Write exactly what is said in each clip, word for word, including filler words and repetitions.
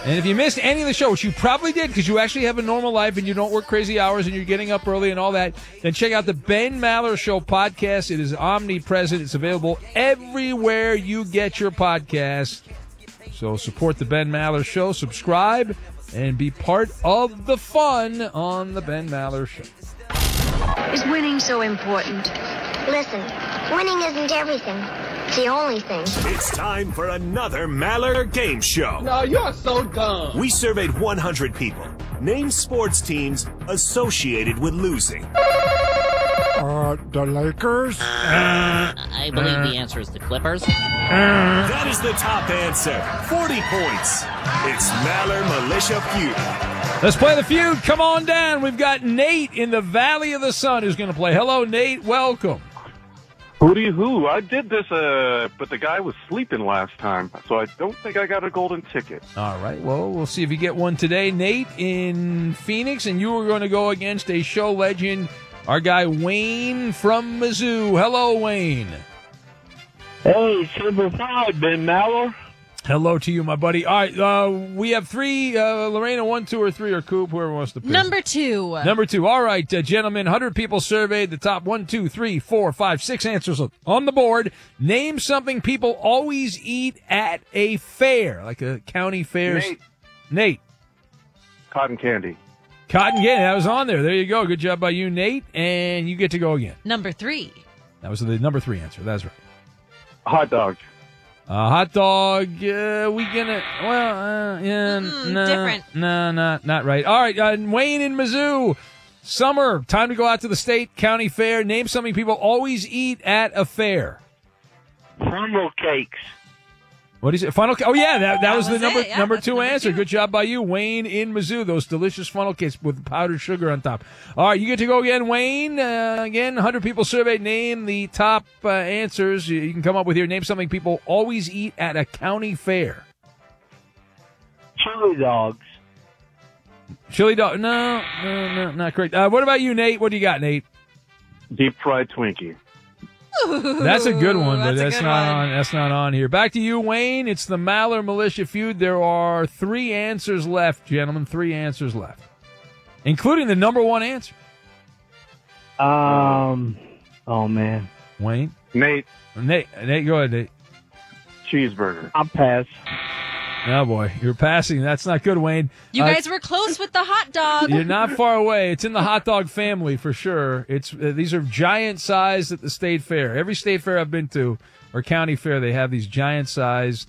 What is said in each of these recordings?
And if you missed any of the show, which you probably did because you actually have a normal life and you don't work crazy hours and you're getting up early and all that, then check out the Ben Maller Show podcast. It is omnipresent. It's available everywhere you get your podcast. So support the Ben Maller Show, subscribe, and be part of the fun on the Ben Maller Show. Is winning so important? Listen, winning isn't everything. It's the only thing. It's time for another Maller Game Show. No, you're so dumb. We surveyed one hundred people. Name sports teams associated with losing. Uh, the Lakers? Uh, I believe uh, the answer is the Clippers. Uh, that is the top answer. forty points. It's Maller Militia Feud. Let's play the feud. Come on down. We've got Nate in the Valley of the Sun who's going to play. Hello, Nate. Welcome. Hooty hoo. I did this, uh, but the guy was sleeping last time, so I don't think I got a golden ticket. All right. Well, we'll see if you get one today. Nate in Phoenix, and you are going to go against a show legend, our guy Wayne from Mizzou. Hello, Wayne. Hey, Silver Five, Ben Maller. Hello to you, my buddy. All right, uh, we have three, uh, Lorena, one, two, or three, or Coop, whoever wants to pick. Number two. Number two. All right, uh, gentlemen, one hundred people surveyed. The top one, two, three, four, five, six answers on the board. Name something people always eat at a fair, like a county fair. Nate. Nate. Cotton candy. Cotton candy. That was on there. There you go. Good job by you, Nate. And you get to go again. Number three. That was the number three answer. That's right. Hot dog. Uh, hot dog, uh, we gonna, well, uh, yeah, mm, no, different. no, not, not right. All right, uh, Wayne in Mizzou, summer, time to go out to the state county fair. Name something people always eat at a fair. Funnel cakes. What is it? Funnel cake? Oh, yeah, that, that, that was, was the number yeah, number two number answer. Two. Good job by you, Wayne in Mizzou. Those delicious funnel cakes with powdered sugar on top. All right, you get to go again, Wayne. Uh, again, one hundred people surveyed. Name the top uh, answers you can come up with here. Name something people always eat at a county fair. Chili dogs. Chili dog? No, no, no, not correct. Uh, what about you, Nate? What do you got, Nate? Deep fried Twinkie. Ooh, that's a good one, but that's, that's not one. on. That's not on here. Back to you, Wayne. It's the Maller Militia Feud. There are three answers left, gentlemen. Three answers left, including the number one answer. Um. Oh man, Wayne. Nate. Nate. Nate. Go ahead, Nate. Cheeseburger. I'll pass. Oh boy, you're passing. That's not good, Wayne. You uh, guys were close with the hot dog. You're not far away. It's in the hot dog family for sure. It's uh, these are giant sized at the state fair. Every state fair I've been to or county fair, they have these giant sized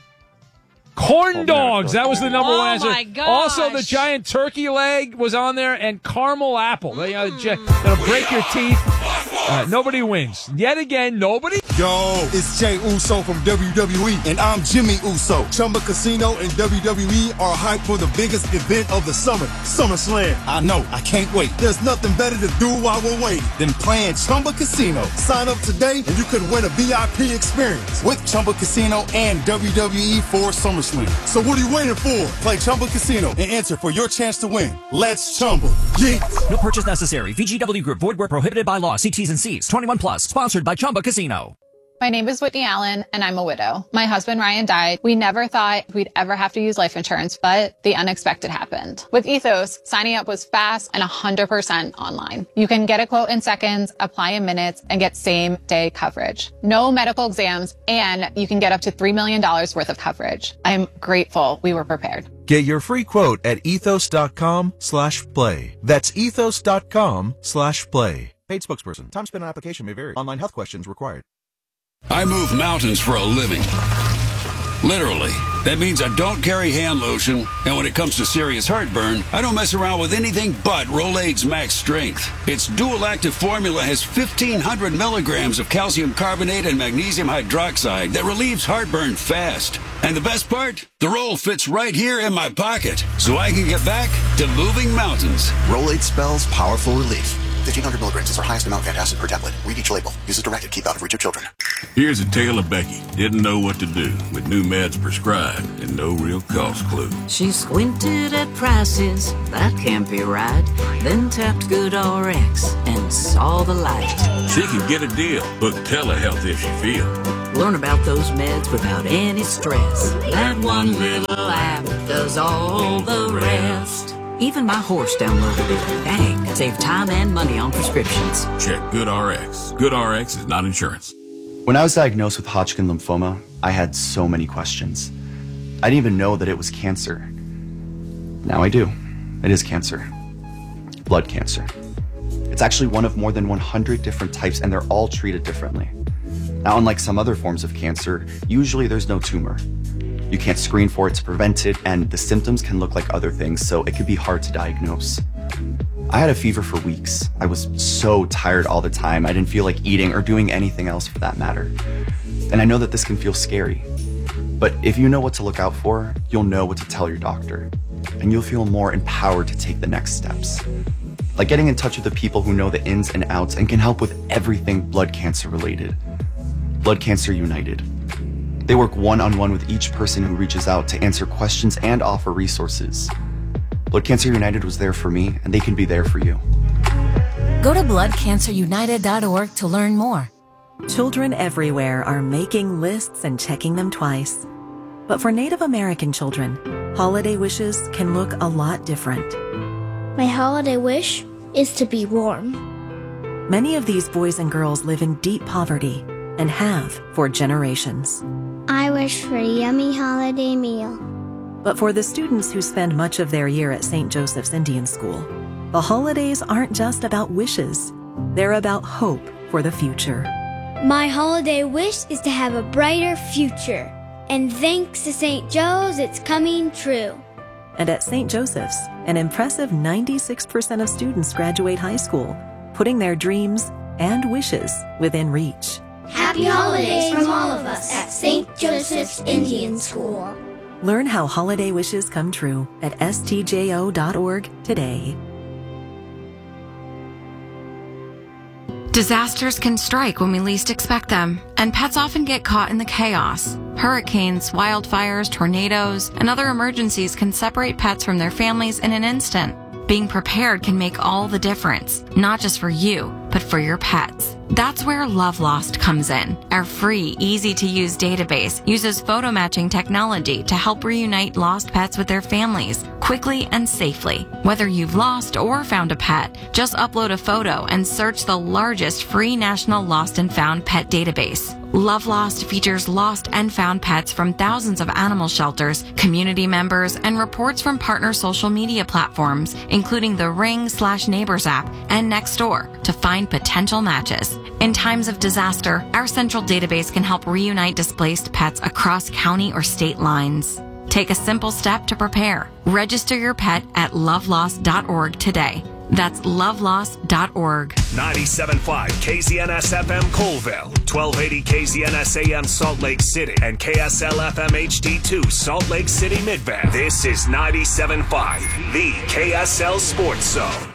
corn dogs. That was the number oh one answer. My gosh. Also, the giant turkey leg was on there, and caramel apple. They, uh, that'll break your teeth. Uh, nobody wins. Yet again, nobody. Yo, it's Jay Uso from W W E, and I'm Jimmy Uso. Chumba Casino and W W E are hyped for the biggest event of the summer, SummerSlam. I know, I can't wait. There's nothing better to do while we're waiting than playing Chumba Casino. Sign up today, and you could win a V I P experience with Chumba Casino and W W E for SummerSlam. So what are you waiting for? Play Chumba Casino and enter for your chance to win. Let's Chumba. Yeah. No purchase necessary. V G W Group. Void where prohibited by law. See T's and C's. twenty-one plus. Sponsored by Chumba Casino. My name is Whitney Allen, and I'm a widow. My husband, Ryan, died. We never thought we'd ever have to use life insurance, but the unexpected happened. With Ethos, signing up was fast and one hundred percent online. You can get a quote in seconds, apply in minutes, and get same-day coverage. No medical exams, and you can get up to three million dollars worth of coverage. I'm grateful we were prepared. Get your free quote at ethos.com slash play. That's ethos.com slash play. Paid spokesperson. Time spent on application may vary. Online health questions required. I move mountains for a living. Literally. That means I don't carry hand lotion, and when it comes to serious heartburn, I don't mess around with anything but Rolaids Max Strength. Its dual-active formula has fifteen hundred milligrams of calcium carbonate and magnesium hydroxide that relieves heartburn fast. And the best part? The roll fits right here in my pocket, so I can get back to moving mountains. Rolaids spells powerful relief. fifteen hundred milligrams is our highest amount of antacid per tablet. Read each label. Use as directed. Keep out of reach of children. Here's a tale of Becky. Didn't know what to do with new meds prescribed and no real cost clue. She squinted at prices. That can't be right. Then tapped GoodRx and saw the light. She can get a deal. Book telehealth if she feels. Learn about those meds without any stress. That one little app does all the rest. Even my horse downloaded it. Dang, save time and money on prescriptions. Check GoodRx. GoodRx is not insurance. When I was diagnosed with Hodgkin lymphoma, I had so many questions. I didn't even know that it was cancer. Now I do. It is cancer. Blood cancer. It's actually one of more than one hundred different types, and they're all treated differently. Now, unlike some other forms of cancer, usually there's no tumor. You can't screen for it to prevent it, and the symptoms can look like other things, so it could be hard to diagnose. I had a fever for weeks. I was so tired all the time. I didn't feel like eating or doing anything else for that matter. And I know that this can feel scary. But if you know what to look out for, you'll know what to tell your doctor. And you'll feel more empowered to take the next steps. Like getting in touch with the people who know the ins and outs and can help with everything blood cancer related. Blood Cancer United. They work one-on-one with each person who reaches out to answer questions and offer resources. Blood Cancer United was there for me, and they can be there for you. Go to blood cancer united dot org to learn more. Children everywhere are making lists and checking them twice. But for Native American children, holiday wishes can look a lot different. My holiday wish is to be warm. Many of these boys and girls live in deep poverty and have for generations. I wish for a yummy holiday meal. But for the students who spend much of their year at Saint Joseph's Indian School, the holidays aren't just about wishes. They're about hope for the future. My holiday wish is to have a brighter future. And thanks to Saint Joe's, it's coming true. And at Saint Joseph's, an impressive ninety-six percent of students graduate high school, putting their dreams and wishes within reach. Happy holidays from all of us at Saint Joseph's Indian School. Learn how holiday wishes come true at S T J O dot org today. Disasters can strike when we least expect them, and pets often get caught in the chaos. Hurricanes, wildfires, tornadoes, and other emergencies can separate pets from their families in an instant. Being prepared can make all the difference, not just for you, but for your pets. That's where Love Lost comes in. Our free, easy-to-use database uses photo matching technology to help reunite lost pets with their families, quickly and safely. Whether you've lost or found a pet, just upload a photo and search the largest free national lost and found pet database. Love Lost features lost and found pets from thousands of animal shelters, community members, and reports from partner social media platforms, including the Ring slash Neighbors app and Nextdoor, to find potential matches. In times of disaster, our central database can help reunite displaced pets across county or state lines. Take a simple step to prepare. Register your pet at love lost dot org today. That's love lost dot org. ninety-seven point five K Z N S F M Colville, twelve eighty K Z N S A M Salt Lake City, and K S L F M H D two Salt Lake City Mid-Bend. This is ninety-seven point five, the K S L Sports Zone.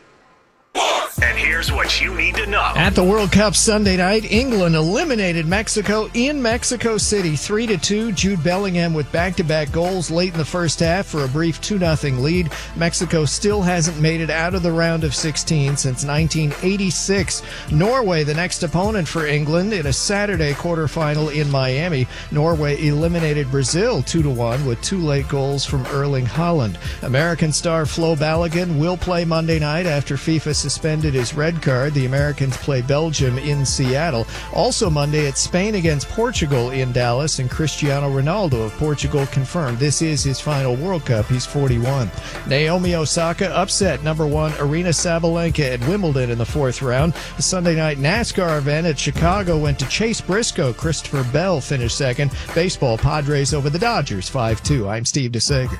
And here's what you need to know. At the World Cup Sunday night, England eliminated Mexico in Mexico City three to two. Jude Bellingham with back-to-back goals late in the first half for a brief two nothing lead. Mexico still hasn't made it out of the round of sixteen since nineteen eighty-six. Norway, the next opponent for England in a Saturday quarterfinal in Miami. Norway eliminated Brazil two to one with two late goals from Erling Haaland. American star Flo Balogun will play Monday night after FIFA suspended his red card. The Americans play Belgium in Seattle. Also Monday, it's Spain against Portugal in Dallas, and Cristiano Ronaldo of Portugal confirmed this is his final World Cup. He's forty-one. Naomi Osaka upset number one Arina Sabalenka at Wimbledon in the fourth round. The Sunday night NASCAR event at Chicago went to Chase Briscoe. Christopher Bell finished second. Baseball, Padres over the Dodgers five two. I'm Steve DeSager.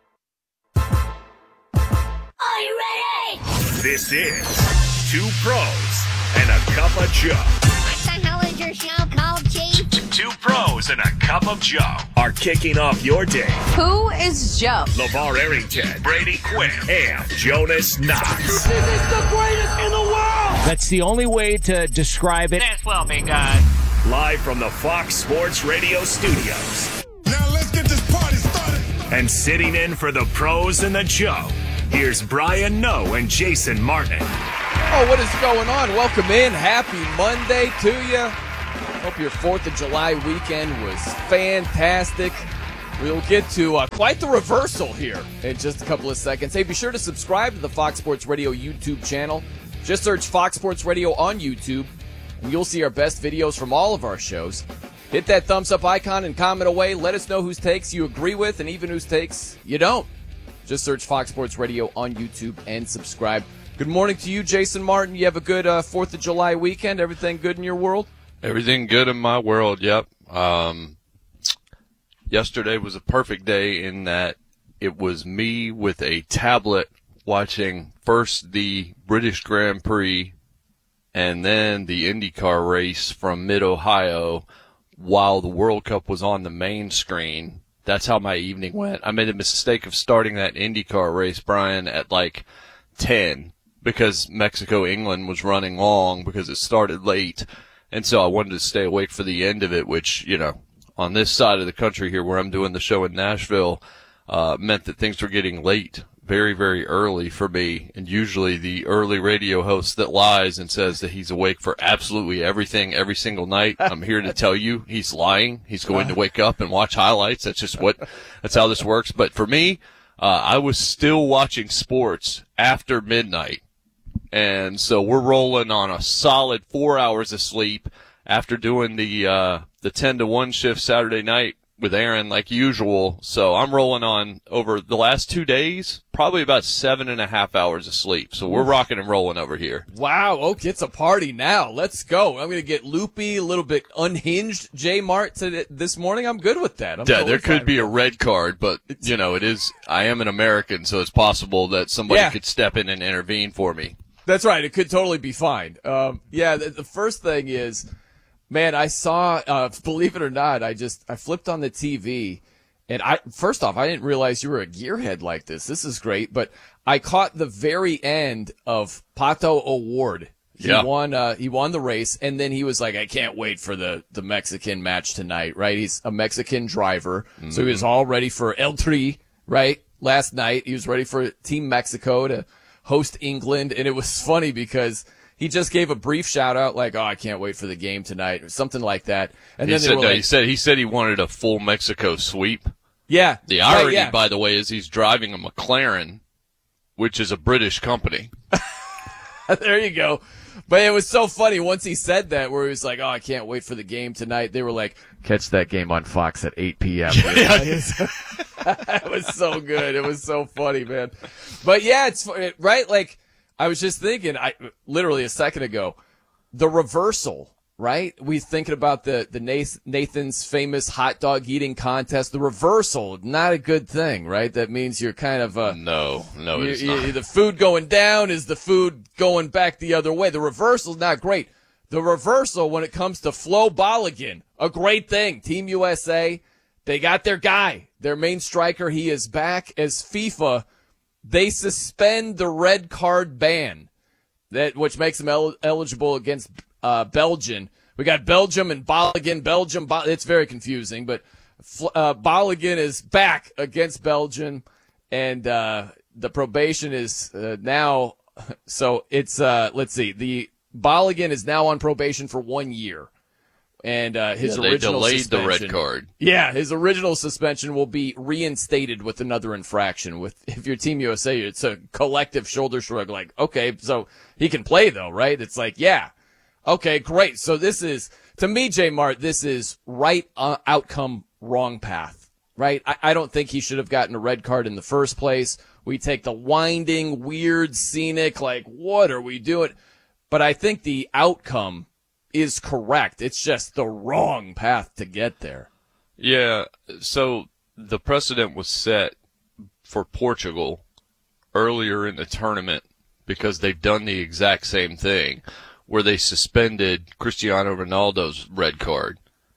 This is Two Pros and a Cup of Joe. What the hell is your show called, Chief? Two Pros and a Cup of Joe are kicking off your day. Who is Joe? LeVar Arrington, Brady Quinn, and Jonas Knox. This is the greatest in the world! That's the only way to describe it. This will be good. Live from the Fox Sports Radio studios. Now let's get this party started. And sitting in for the Pros and the Joe, here's Brian Noe and Jason Martin. Oh, what is going on? Welcome in. Happy Monday to you. Hope your fourth of July weekend was fantastic. We'll get to uh, quite the reversal here in just a couple of seconds. Hey, be sure to subscribe to the Fox Sports Radio YouTube channel. Just search Fox Sports Radio on YouTube, and you'll see our best videos from all of our shows. Hit that thumbs up icon and comment away. Let us know whose takes you agree with and even whose takes you don't. Just search Fox Sports Radio on YouTube and subscribe. Good morning to you, Jason Martin. You have a good uh, fourth of July weekend? Everything good in your world? Everything good in my world, yep. Um, yesterday was a perfect day in that it was me with a tablet watching first the British Grand Prix and then the IndyCar race from Mid-Ohio while the World Cup was on the main screen. That's how my evening went. I made a mistake of starting that IndyCar race, Brian, at like ten because Mexico-England was running long because it started late. And so I wanted to stay awake for the end of it, which, you know, on this side of the country here where I'm doing the show in Nashville, uh, meant that things were getting late very, very early for me. And usually the early radio host that lies and says that he's awake for absolutely everything every single night, I'm here to tell you he's lying. He's going to wake up and watch highlights. That's just what, that's how this works. But for me, uh, I was still watching sports after midnight. And so we're rolling on a solid four hours of sleep after doing the, uh, the ten to one shift Saturday night with Aaron like usual. So I'm rolling on over the last two days, probably about seven and a half hours of sleep. So we're rocking and rolling over here. Wow. Okay. It's a party now. Let's go. I'm going to get loopy, a little bit unhinged. J Mart said this morning. I'm good with that. I'm yeah, totally there could fine be with a red card, but you know, it is, I am an American, so it's possible that somebody Yeah. could step in and intervene for me. That's right. It could totally be fine. Um, yeah, the, the first thing is, man, I saw, uh, believe it or not, I just, I flipped on the T V and I, first off, I didn't realize you were a gearhead like this. This is great, but I caught the very end of Pato O'Ward. He Yeah. won, uh, he won the race and then he was like, I can't wait for the, the Mexican match tonight, right? He's a Mexican driver. Mm-hmm. So he was all ready for El Tri, right? Last night, he was ready for Team Mexico to host England. And it was funny because he just gave a brief shout out like, oh, I can't wait for the game tonight or something like that. And he then they said, were no, like, he said, he said he wanted a full Mexico sweep. yeah. The right, irony, yeah. by the way, is he's driving a McLaren, which is a British company. There you go. But it was so funny once he said that where he was like, oh, I can't wait for the game tonight. They were like, catch that game on Fox at eight p.m. It was so good. It was so funny, man. But yeah, it's right. Like I was just thinking, I literally a second ago, the reversal, right? We thinking about the, the Nathan's famous hot dog eating contest, the reversal, not a good thing, right? That means you're kind of, uh, no, no, you, it's you, not. the food going down is the food going back the other way. The reversal's not great. The reversal when it comes to Flo Balogun, a great thing. Team U S A, they got their guy, their main striker. He is back as FIFA. They suspend the red card ban that, which makes him el- eligible against, uh, Belgium. We got Belgium and Balogun. Belgium, Bo- it's very confusing, but, uh, Balogun is back against Belgium and, uh, the probation is, uh, now, so it's, uh, let's see, the Balogun is now on probation for one year. And uh, his yeah, they original delayed suspension, the red card. Yeah, his original suspension will be reinstated with another infraction. With if you're Team U S A, it's a collective shoulder shrug. Like, okay, so he can play though, right? It's like, yeah, okay, great. So this is to me, J Mart. This is right uh, outcome, wrong path. Right? I, I don't think he should have gotten a red card in the first place. We take the winding, weird, scenic. Like, what are we doing? But I think the outcome is correct. It's just the wrong path to get there. Yeah, so the precedent was set for Portugal earlier in the tournament because they've done the exact same thing where they suspended Cristiano Ronaldo's red card.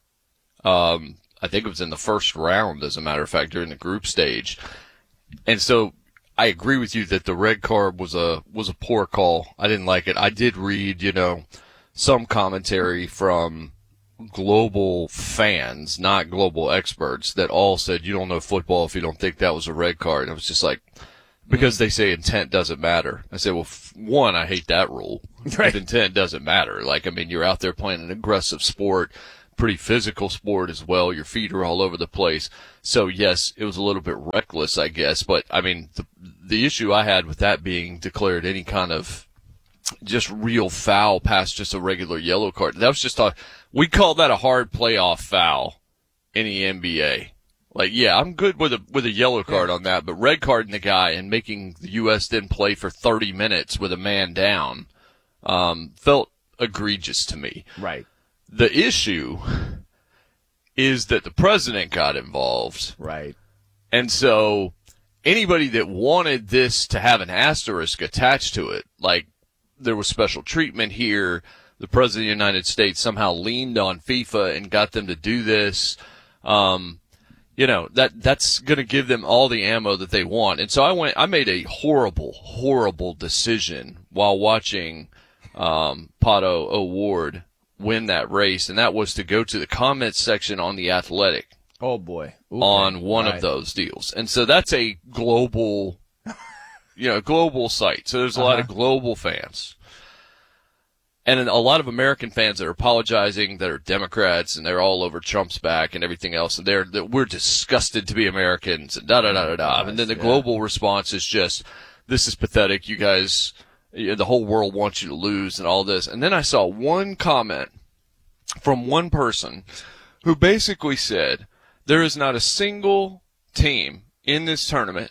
Um, I think it was in the first round, as a matter of fact, during the group stage. And so I agree with you that the red card was a was a poor call. I didn't like it. I did read, you know, some commentary from global fans, not global experts, that all said you don't know football if you don't think that was a red card. And I was just like, because they say intent doesn't matter. I said, well, f- one, I hate that rule. Right. If intent doesn't matter. Like, I mean, you're out there playing an aggressive sport. pretty physical sport as well. Your feet are all over the place. So yes, it was a little bit reckless, I guess. But I mean, the the issue I had with that being declared any kind of just real foul past just a regular yellow card, that was just a, we call that a hard playoff foul in the N B A. Like, yeah, I'm good with a with a yellow card on that, but red carding the guy and making the U S then play for thirty minutes with a man down um, felt egregious to me. Right. The issue is that the president got involved. Right. And so anybody that wanted this to have an asterisk attached to it, like there was special treatment here, the president of the United States somehow leaned on FIFA and got them to do this. Um, you know, that that's going to give them all the ammo that they want. And so I went, I made a horrible, horrible decision while watching um, Pato O'Ward win that race, and that was to go to the comments section on The Athletic. Oh, boy. Ooh, on one right. of those deals. And so that's a global, you know, global site. So there's a uh-huh. lot of global fans. And a lot of American fans that are apologizing, that are Democrats, and they're all over Trump's back and everything else. And they're, that we're disgusted to be Americans and da da da da da. And then the yeah. global response is just, this is pathetic. You guys, the whole world wants you to lose and all this. And then I saw one comment from one person who basically said, there is not a single team in this tournament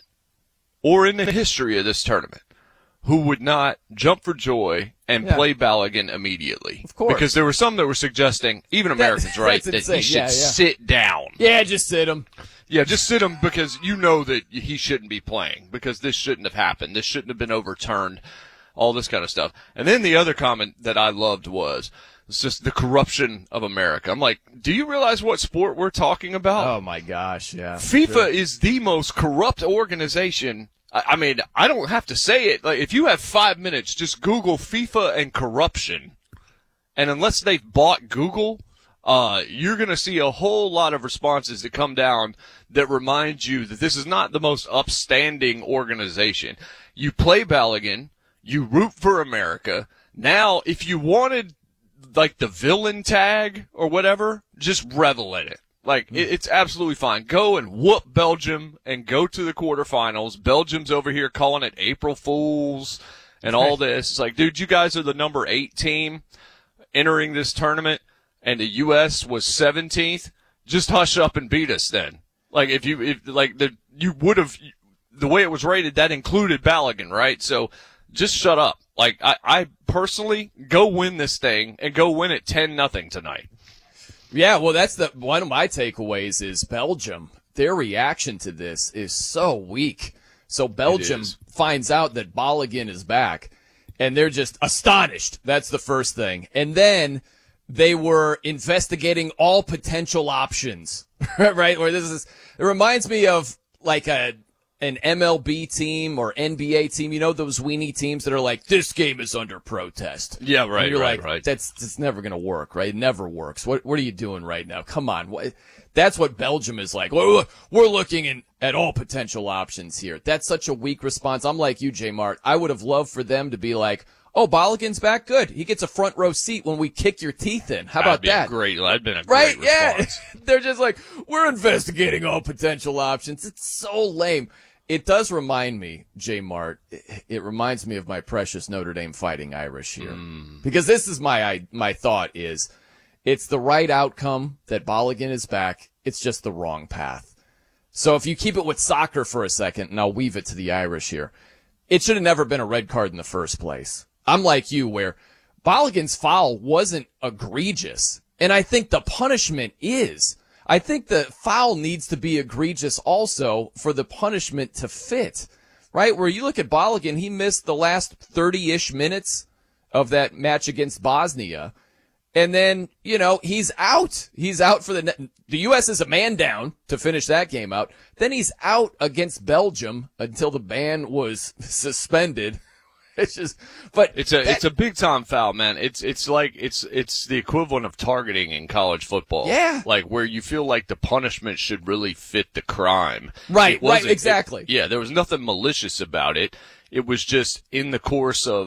or in the history of this tournament who would not jump for joy and yeah. play Balogun immediately. Of course. Because there were some that were suggesting, even Americans, that, right, that insane. he should yeah, yeah. sit down. Yeah, just sit him. Yeah, just sit him because you know that he shouldn't be playing, because this shouldn't have happened. This shouldn't have been overturned, all this kind of stuff. And then the other comment that I loved was, it's just the corruption of America. I'm like, do you realize what sport we're talking about? Oh, my gosh, yeah. FIFA sure. is the most corrupt organization. I, I mean, I don't have to say it. Like, if you have five minutes, just Google FIFA and corruption. And unless they've bought Google, uh, you're going to see a whole lot of responses that come down that remind you that this is not the most upstanding organization. You play Balogun, you root for America. Now, if you wanted like the villain tag or whatever, just revel in it. Like, it, it's absolutely fine. Go and whoop Belgium and go to the quarterfinals. Belgium's over here calling it April Fools and all this. It's like, dude, you guys are the number eight team entering this tournament, and the U S was seventeenth. Just hush up and beat us then. Like, if you, if, like, the, you would have, the way it was rated, that included Balogun, right? So, just shut up. Like, I, I personally, go win this thing and go win it ten nothing tonight. Yeah, well, that's the one of my takeaways is Belgium. Their reaction to this is so weak. So Belgium finds out that Balogun is back, and they're just astonished. That's the first thing. And then they were investigating all potential options, right? Where this is, it reminds me of like a an M L B team or N B A team, you know, those weenie teams that are like, this game is under protest. Yeah, right, and you're right, like, right. That's, that's never going to work, right? It never works. What, what are you doing right now? Come on. What, that's what Belgium is like. We're, we're looking in, at all potential options here. That's such a weak response. I'm like you, J Mart. I would have loved for them to be like, oh, Balogun's back? Good. He gets a front row seat when we kick your teeth in. How about that'd that? Be great. That'd been a right? great Yeah. response. They're just like, we're investigating all potential options. It's so lame. It does remind me, J Mart, it, it reminds me of my precious Notre Dame Fighting Irish here. Mm. Because this is my my thought is, it's the right outcome that Balogun is back. It's just the wrong path. So if you keep it with soccer for a second, and I'll weave it to the Irish here, it should have never been a red card in the first place. I'm like you, where Balogun's foul wasn't egregious, and I think the punishment is. I think the foul needs to be egregious also for the punishment to fit, right? Where you look at Balogun, he missed the last thirty-ish minutes of that match against Bosnia. And then, you know, he's out. He's out for the, the U S is a man down to finish that game out. Then he's out against Belgium until the ban was suspended. It's just, but it's a that, it's a big time foul, man. It's it's like it's it's the equivalent of targeting in college football. Yeah, like where you feel like the punishment should really fit the crime. Right, right, exactly. It, yeah, there was nothing malicious about it. It was just in the course of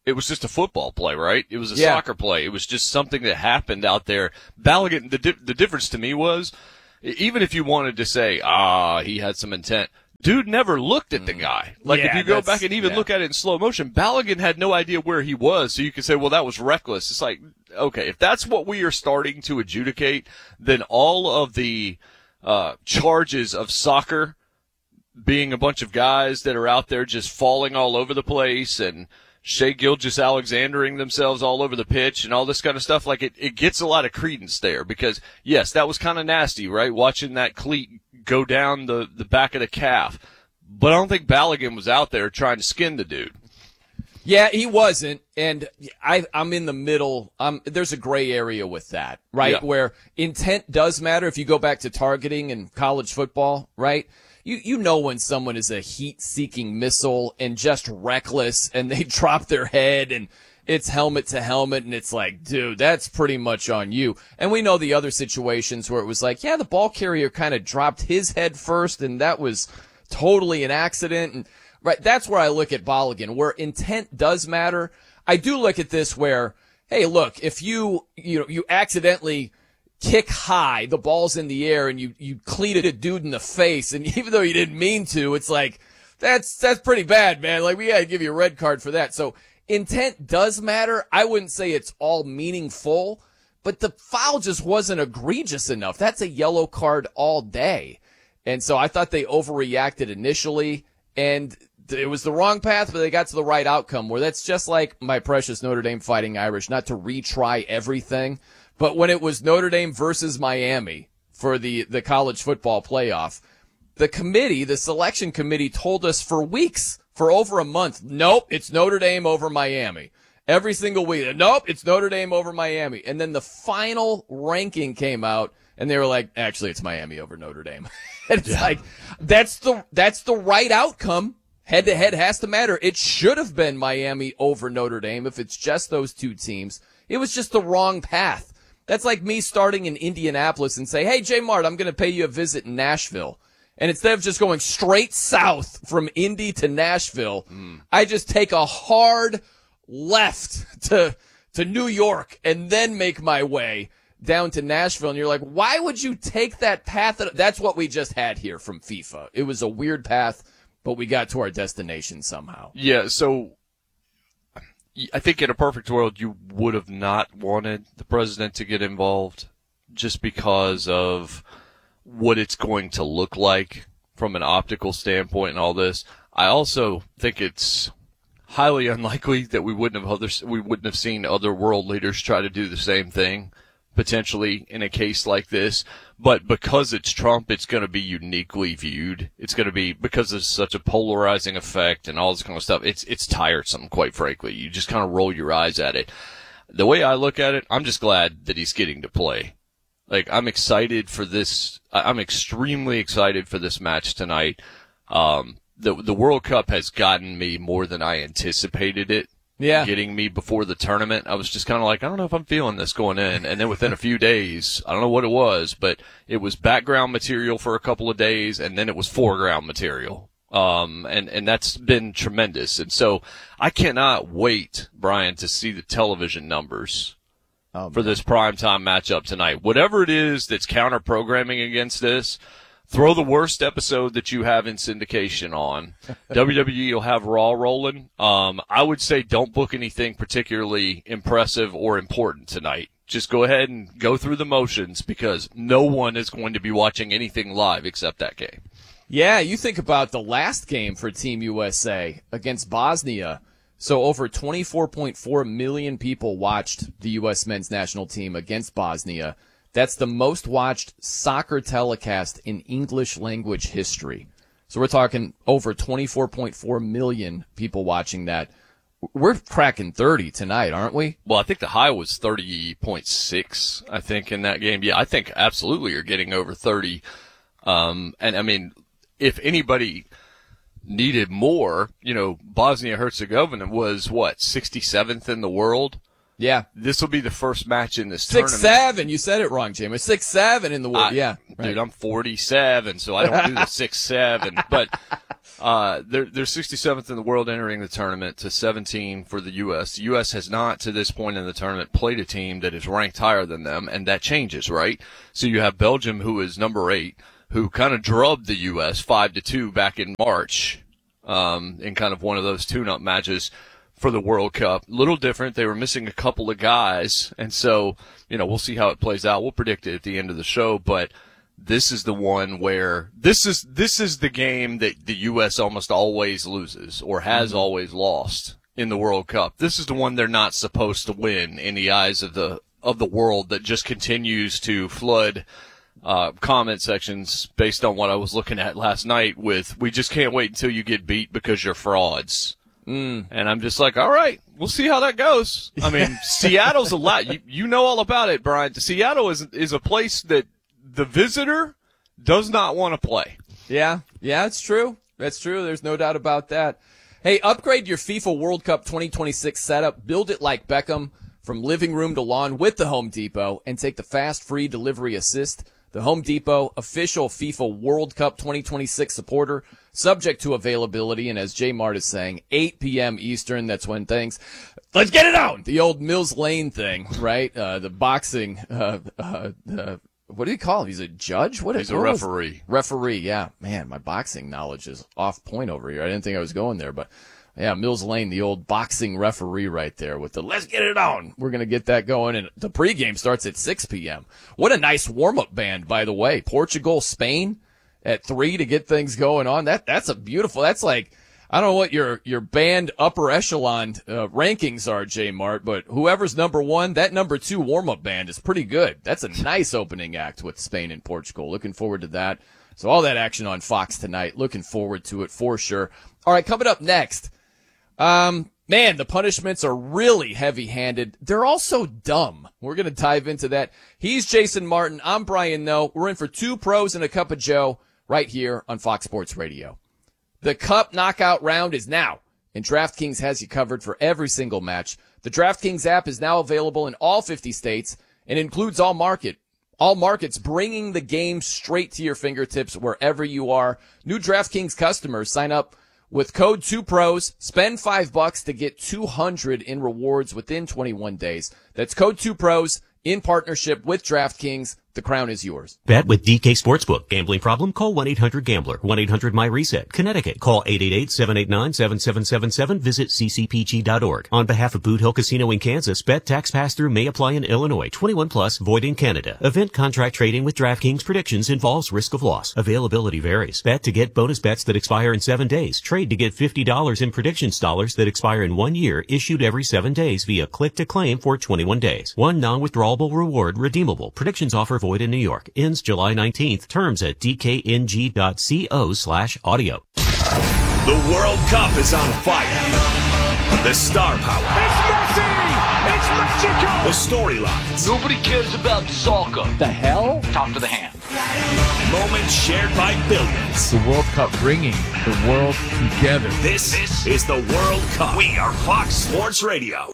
It was just a football play, right? It was a Yeah. soccer play. It was just something that happened out there. Balogun, the, di- the difference to me was, even if you wanted to say, ah, he had some intent, dude never looked at the guy. Like, Yeah, if you go that's- back and even yeah. look at it in slow motion, Balogun had no idea where he was, so you could say, well, that was reckless. It's like, okay, if that's what we are starting to adjudicate, then all of the uh charges of soccer being a bunch of guys that are out there just falling all over the place and Shea Gilgeous-Alexandering themselves all over the pitch and all this kind of stuff, like it, it gets a lot of credence there because, yes, that was kind of nasty, right? Watching that cleat go down the, the back of the calf. But I don't think Balogun was out there trying to skin the dude. Yeah, he wasn't, and I, I'm in the middle. Um, there's a gray area with that, right? Yeah. Where intent does matter. If you go back to targeting in college football, right? You you know when someone is a heat-seeking missile and just reckless, and they drop their head and it's helmet to helmet, and it's like, dude, that's pretty much on you. And we know the other situations where it was like, yeah, the ball carrier kind of dropped his head first, and that was totally an accident. And right, that's where I look at Balogun, where intent does matter. I do look at this where, hey, look, if you you know you accidentally kick high, the ball's in the air, and you you cleated a dude in the face, and even though you didn't mean to, it's like that's that's pretty bad, man. Like, we gotta give you a red card for that. So intent does matter. I wouldn't say it's all meaningful, but the foul just wasn't egregious enough. That's a yellow card all day. And so I thought they overreacted initially, and it was the wrong path, but they got to the right outcome, where that's just like my precious Notre Dame Fighting Irish, not to retry everything. But when it was Notre Dame versus Miami for the, the college football playoff, the committee, the selection committee, told us for weeks, for over a month, nope, it's Notre Dame over Miami. Every single week, nope, it's Notre Dame over Miami. And then the final ranking came out, and they were like, actually, it's Miami over Notre Dame. And it's yeah. like, that's the that's the right outcome. Head to head has to matter. It should have been Miami over Notre Dame if it's just those two teams. It was just the wrong path. That's like me starting in Indianapolis and say, hey, J Mart, I'm going to pay you a visit in Nashville. And instead of just going straight south from Indy to Nashville, mm. I just take a hard left to to New York and then make my way down to Nashville. And you're like, why would you take that path? That's what we just had here from FIFA. It was a weird path, but we got to our destination somehow. Yeah, so I think in a perfect world, you would have not wanted the president to get involved just because of what it's going to look like from an optical standpoint and all this. I also think it's highly unlikely that we wouldn't have other, we wouldn't have seen other world leaders try to do the same thing potentially in a case like this. But because it's Trump, it's going to be uniquely viewed. It's going to be, because there's such a polarizing effect and all this kind of stuff, it's it's tiresome, quite frankly. You just kind of roll your eyes at it. The way I look at it, I'm just glad that he's getting to play. Like, I'm excited for this. I'm extremely excited for this match tonight. Um, the the World Cup has gotten me more than I anticipated it. Yeah. Getting me before the tournament. I was just kind of like, I don't know if I'm feeling this going in. And then within a few days, I don't know what it was, but it was background material for a couple of days, and then it was foreground material. Um, and, and that's been tremendous. And so I cannot wait, Brian, to see the television numbers oh, for this primetime matchup tonight. Whatever it is that's counter-programming against this, throw the worst episode that you have in syndication on. W W E will have Raw rolling. Um, I would say don't book anything particularly impressive or important tonight. Just go ahead and go through the motions, because no one is going to be watching anything live except that game. Yeah, you think about the last game for Team U S A against Bosnia. So over twenty-four point four million people watched the U S men's national team against Bosnia. That's the most watched soccer telecast in English language history. So we're talking over twenty-four point four million people watching that. We're cracking thirty tonight, aren't we? Well, I think the high was thirty point six, I think, in that game. Yeah, I think absolutely you're getting over thirty. Um, and, I mean, if anybody needed more, you know, Bosnia-Herzegovina was, what, sixty-seventh in the world? Yeah. This will be the first match in this Six, tournament. Six seven. You said it wrong, Jamie. Six seven in the world. I, yeah. Dude, right. I'm forty-seven, so I don't do the six seven. But Uh, they're, they're sixty-seventh in the world entering the tournament to seventeen for the U S. The U S has not, to this point in the tournament, played a team that is ranked higher than them, and that changes, right? So you have Belgium, who is number eight, who kind of drubbed the U S five to two back in March, um, in kind of one of those tune-up matches for the World Cup. Little different. They were missing a couple of guys, and so, you know, we'll see how it plays out. We'll predict it at the end of the show, but this is the one where this is this is the game that the U S almost always loses or has mm-hmm. always lost in the World Cup. This is the one they're not supposed to win in the eyes of the of the world that just continues to flood uh comment sections based on what I was looking at last night with, we just can't wait until you get beat because you're frauds. Mm. And I'm just like, all right, we'll see how that goes. I mean, Seattle's a lot. You, you know all about it, Brian. Seattle is is a place that the visitor does not want to play. Yeah, yeah, it's true. That's true. There's no doubt about that. Hey, upgrade your FIFA World Cup twenty twenty-six setup. Build it like Beckham from living room to lawn with the Home Depot and take the fast, free delivery assist. The Home Depot, official FIFA World Cup twenty twenty-six supporter, subject to availability. And as J Mart is saying, eight p.m. Eastern, that's when things, let's get it on! The old Mills Lane thing, right? Uh, the boxing, uh, uh, uh, what do you call him? He's a judge? What He's what a referee. Referee, yeah. Man, my boxing knowledge is off point over here. I didn't think I was going there, but yeah, Mills Lane, the old boxing referee right there with the let's get it on. We're going to get that going, and the pregame starts at six p.m. What a nice warm-up band, by the way. Portugal, Spain at three to get things going on. That That's a beautiful, that's like, I don't know what your your band upper echelon uh, rankings are, J Mart, but whoever's number one, that number two warm-up band is pretty good. That's a nice opening act with Spain and Portugal. Looking forward to that. So all that action on Fox tonight. Looking forward to it for sure. All right, coming up next. Um, man, the punishments are really heavy-handed. They're also dumb. We're going to dive into that. He's Jason Martin. I'm Brian Noe. We're in for two pros and a cup of Joe right here on Fox Sports Radio. The Cup knockout round is now, and DraftKings has you covered for every single match. The DraftKings app is now available in all fifty states and includes all market. All markets, bringing the game straight to your fingertips wherever you are. New DraftKings customers sign up with code two pros, spend five bucks to get two hundred in rewards within twenty-one days. That's code two pros in partnership with DraftKings. The crown is yours. Bet with D K Sportsbook. Gambling problem? Call one eight hundred gambler. one eight hundred my reset. Connecticut. Call eight eight eight, seven eight nine, seven seven seven seven. Visit c c p g dot org. On behalf of Boot Hill Casino in Kansas, bet tax pass-through may apply in Illinois. twenty-one plus, void in Canada. Event contract trading with DraftKings predictions involves risk of loss. Availability varies. Bet to get bonus bets that expire in seven days. Trade to get fifty dollars in predictions dollars that expire in one year, issued every seven days via click to claim for twenty-one days. One non-withdrawable reward redeemable. Predictions offer void in New York. Ends July nineteenth. Terms at d k n g dot co slash audio. The World Cup is on fire. The star power. It's Messi! It's Mexico! The storylines. Nobody cares about soccer. The hell? Talk to the hand. Moments shared by billions. The World Cup bringing the world together. This, this is the World Cup. We are Fox Sports Radio.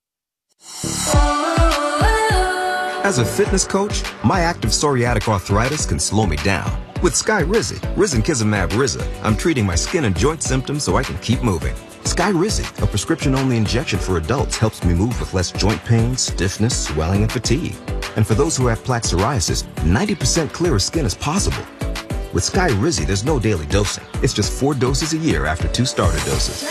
As a fitness coach, my active psoriatic arthritis can slow me down. With Skyrizi, Risankizumab Riza, I'm treating my skin and joint symptoms so I can keep moving. Skyrizi, a prescription-only injection for adults, helps me move with less joint pain, stiffness, swelling, and fatigue. And for those who have plaque psoriasis, ninety percent clearer skin is possible. With Skyrizi, there's no daily dosing. It's just four doses a year after two starter doses.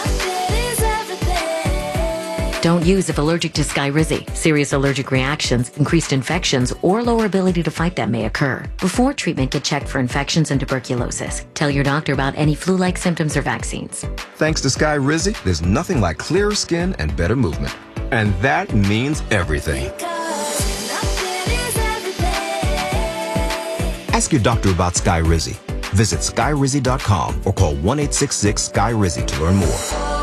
Don't use if allergic to Skyrizi. Serious allergic reactions, increased infections, or lower ability to fight them may occur. Before treatment, get checked for infections and tuberculosis. Tell your doctor about any flu-like symptoms or vaccines. Thanks to Skyrizi, there's nothing like clearer skin and better movement. And that means everything. Ask your doctor about Skyrizi. Visit skyrizi dot com or call one eight six six Sky Rizzi to learn more.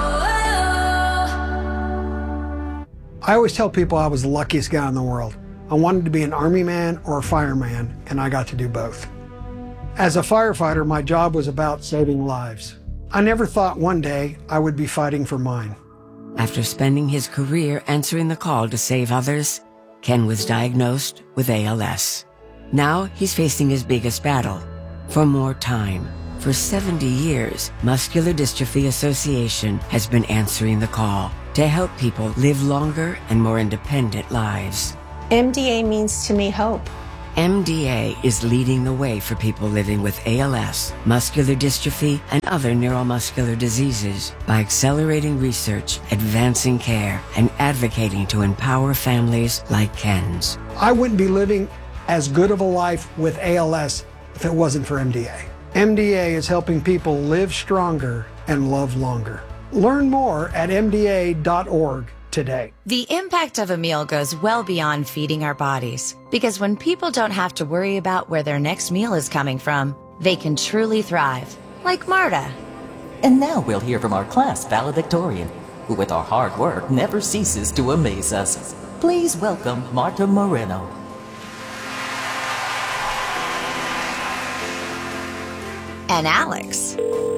I always tell people I was the luckiest guy in the world. I wanted to be an army man or a fireman, and I got to do both. As a firefighter, my job was about saving lives. I never thought one day I would be fighting for mine. After spending his career answering the call to save others, Ken was diagnosed with A L S. Now he's facing his biggest battle, for more time, For seventy years, Muscular Dystrophy Association has been answering the call to help people live longer and more independent lives. M D A means to me hope. M D A is leading the way for people living with A L S, muscular dystrophy, and other neuromuscular diseases by accelerating research, advancing care, and advocating to empower families like Ken's. I wouldn't be living as good of a life with A L S if it wasn't for M D A. M D A is helping people live stronger and love longer. Learn more at M D A dot org today. The impact of a meal goes well beyond feeding our bodies, because when people don't have to worry about where their next meal is coming from, they can truly thrive, like Marta. And now we'll hear from our class valedictorian, who with our hard work never ceases to amaze us. Please welcome Marta Moreno. And Alex.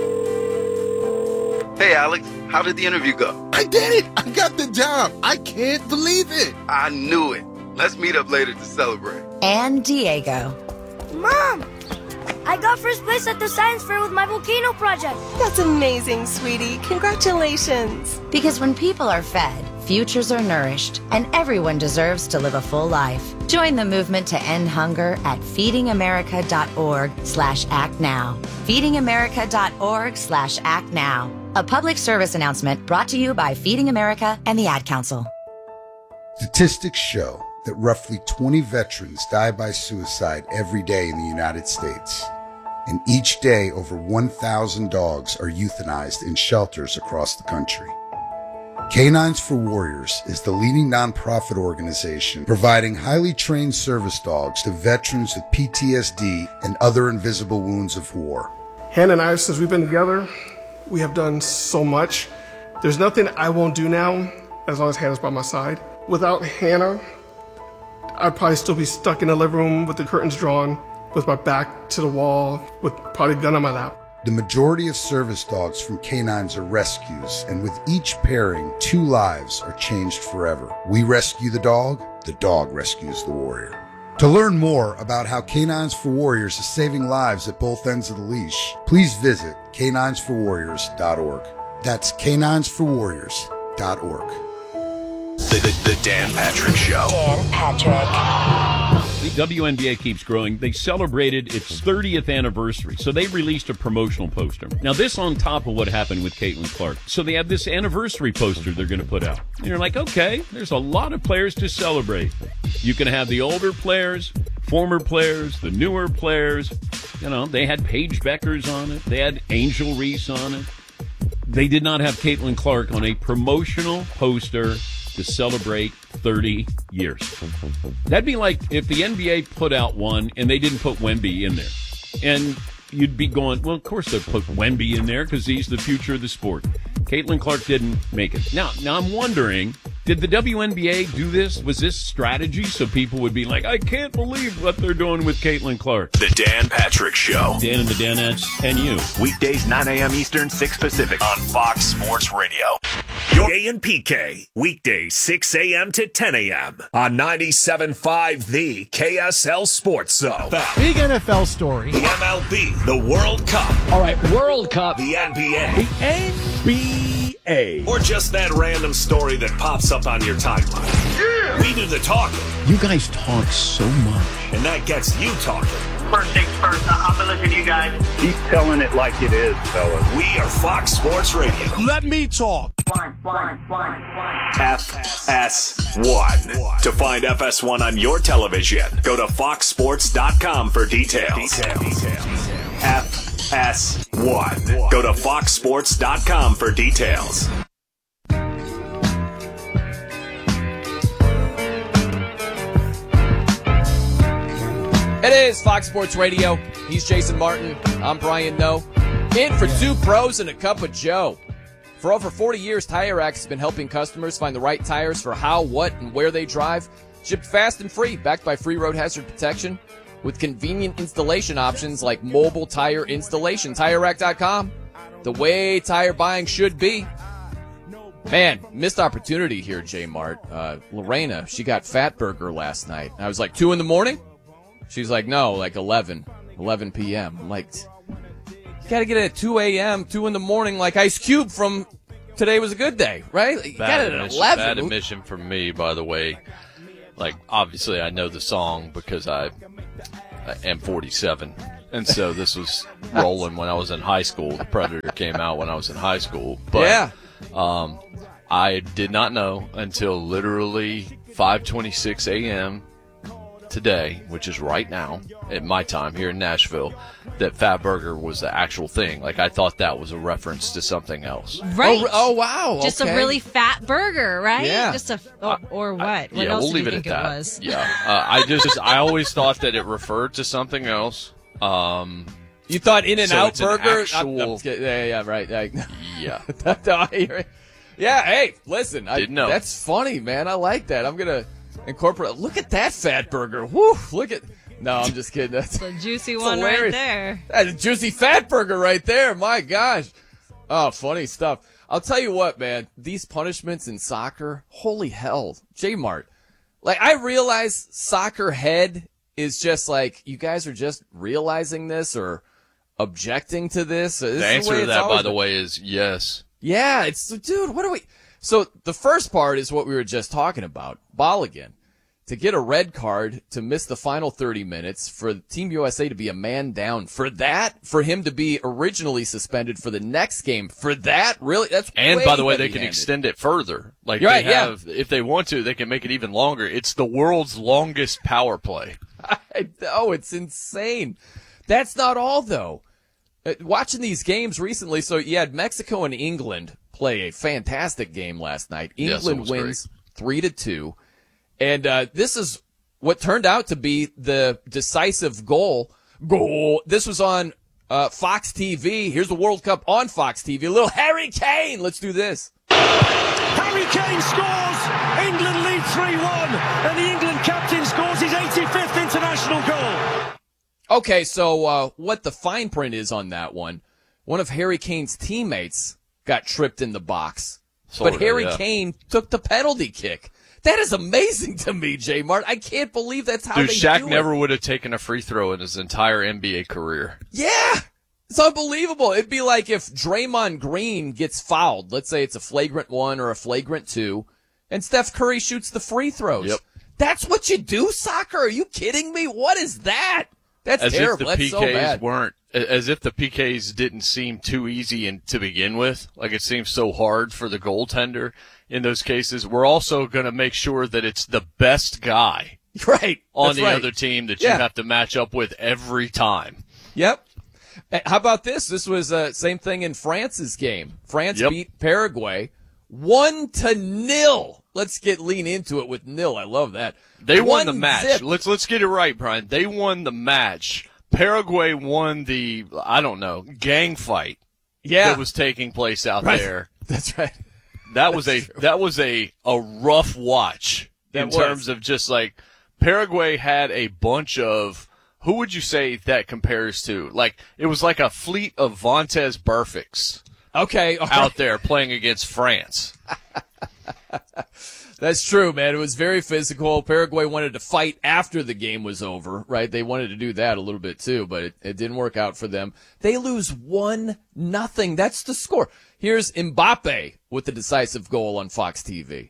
Hey, Alex, how did the interview go? I did it! I got the job! I can't believe it! I knew it. Let's meet up later to celebrate. And Diego. Mom! I got first place at the science fair with my volcano project. That's amazing, sweetie. Congratulations. Because when people are fed, futures are nourished, and everyone deserves to live a full life. Join the movement to end hunger at feeding america dot org slash act now. feeding america dot org slash act now. A public service announcement brought to you by Feeding America and the Ad Council. Statistics show that roughly twenty veterans die by suicide every day in the United States. And each day, over one thousand dogs are euthanized in shelters across the country. Canines for Warriors is the leading nonprofit organization providing highly trained service dogs to veterans with P T S D and other invisible wounds of war. Hannah and I, since we've been together, we have done so much. There's nothing I won't do now as long as Hannah's by my side. Without Hannah, I'd probably still be stuck in the living room with the curtains drawn, with my back to the wall, with probably a gun on my lap. The majority of service dogs from canines are rescues, and with each pairing, two lives are changed forever. We rescue the dog, the dog rescues the warrior. To learn more about how Canines for Warriors is saving lives at both ends of the leash, please visit canines for warriors dot org. That's canines for warriors dot org. The, the, the Dan Patrick Show. Dan Patrick. The W N B A keeps growing. They celebrated its thirtieth anniversary, so they released a promotional poster. Now, this on top of what happened with Caitlin Clark. So they have this anniversary poster they're going to put out. And you're like, okay, there's a lot of players to celebrate. You can have the older players, former players, the newer players. You know, they had Paige Beckers on it. They had Angel Reese on it. They did not have Caitlin Clark on a promotional poster to celebrate thirty years. That'd be like if the N B A put out one and they didn't put Wemby in there. And you'd be going, well, of course they'll put Wemby in there because he's the future of the sport. Caitlin Clark didn't make it. Now, now I'm wondering, did the W N B A do this? Was this strategy so people would be like, I can't believe what they're doing with Caitlin Clark? The Dan Patrick Show. Dan and the Danettes and you. Weekdays nine a.m. Eastern, six Pacific on Fox Sports Radio. Your A and P K. Weekdays six a.m. to ten a.m. on ninety-seven point five The K S L Sports Zone. Big N F L story. The M L B. The World Cup. All right, World Cup. The N B A. The N B A. Or just that random story that pops up on your timeline. Yeah. We do the talking. You guys talk so much. And that gets you talking. First things first, I'm gonna listen to you guys. Keep telling it like it is, fellas. We are Fox Sports Radio. Let me talk. One, one, one, one. F S one. To find F S one on your television, go to fox sports dot com for details. Details. F S one. Go to fox sports dot com for details. It is Fox Sports Radio. He's Jason Martin. I'm Brian Noe. In for two pros and a cup of Joe. For over forty years, Tire Rack has been helping customers find the right tires for how, what, and where they drive. Shipped fast and free, backed by free road hazard protection, with convenient installation options like mobile tire installation. Tire Rack dot com, the way tire buying should be. Man, missed opportunity here, J Mart. Uh, Lorena, she got Fatburger last night. I was like, two in the morning? She's like, no, like eleven, eleven p.m. I'm like, You got to get it at two a.m., two in the morning, like Ice Cube from Today Was a Good Day, right? You got Bad it at admission, eleven. bad admission from me, by the way. Like, obviously, I know the song because I, I am forty-seven. And so this was rolling when I was in high school. The Predator came out when I was in high school. But, yeah. Um, I did not know until literally five twenty-six a.m. today, which is right now at my time here in Nashville, that Fat Burger was the actual thing. Like, I thought that was a reference to something else. Right. Oh, oh wow. Just okay. a really fat burger, right? Yeah. Just a, or, or what? I, what yeah, else we'll do you leave it think at it that. was? Yeah. Uh, I just, I always thought that it referred to something else. Um, You thought In-N-Out so it's an Burger? actual- I'm- I'm kidding. yeah, yeah, right. Like, Yeah. yeah, hey, listen. I, Didn't know. That's funny, man. I like that. I'm going to incorporate. Look at that Fat Burger. Woo, look at. No, I'm just kidding. That's The juicy It's one hilarious. right there. That's a juicy Fat Burger right there. My gosh. Oh, funny stuff. I'll tell you what, man. These punishments in soccer, holy hell. J-Mart. Like, I realize soccer head is just like, you guys are just realizing this or objecting to this. This is The answer way to it's that, always by the been. way, is yes. Yeah, it's, dude, what are we? So the first part is what we were just talking about. Balogun. To get a red card, to miss the final thirty minutes, for Team U S A to be a man down. For that, for him to be originally suspended for the next game. For that, really? That's And way by the way, they can heavy-handed. extend it further. Like You're they right, yeah. have, if they want to, they can make it even longer. It's the world's longest power play. I know, it's insane. That's not all, though. Uh, watching these games recently, so you had Mexico and England play a fantastic game last night. Yes, it England was wins three to two, and uh, this is what turned out to be the decisive goal. Goal. This was on uh, Fox T V. Here's the World Cup on Fox T V. A little Harry Kane. Let's do this. Harry Kane scores. England lead three one, and the England captain scores his eighty-fifth international goal. Okay, so uh, what the fine print is on that one, one of Harry Kane's teammates got tripped in the box, Sorta, but Harry yeah. Kane took the penalty kick. That is amazing to me, J Mart. I can't believe that's how Dude, they Shaq do never it. would have taken a free throw in his entire N B A career. Yeah, it's unbelievable. It'd be like if Draymond Green gets fouled. Let's say it's a flagrant one or a flagrant two, and Steph Curry shoots the free throws. Yep. That's what you do, soccer? Are you kidding me? What is that? That's As terrible. if the That's so P Ks bad. weren't, as if the P Ks didn't seem too easy in, to begin with. Like it seems so hard for the goaltender in those cases. We're also going to make sure that it's the best guy right on That's the right. other team that Yeah. you have to match up with every time. Yep. Eh, How about this? This was uh, same thing in France's game. France Yep. beat Paraguay one to nil. Let's get lean into it with nil. I love that. They won One the match. zip. Let's let's get it right, Brian. They won the match. Paraguay won the I don't know gang fight Yeah. that was taking place out Right. there. That's right. That was a that was a a rough watch That in was. terms of just like Paraguay had a bunch of who would you say that compares to? Like it was like a fleet of Vontaze Burficts Okay. all out right. there playing against France. That's true, man. It was very physical. Paraguay wanted to fight after the game was over, right? They wanted to do that a little bit too, but it, it didn't work out for them. They lose one nothing. That's the score. Here's Mbappe with the decisive goal on Fox T V.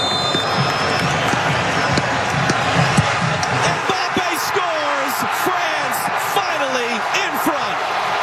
Mbappe scores. France finally in front.